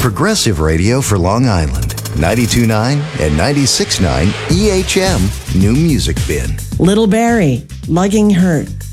Progressive radio for Long Island. 92.9 and 96.9 EHM New Music Bin. Little Barrie, Lugging Hurt.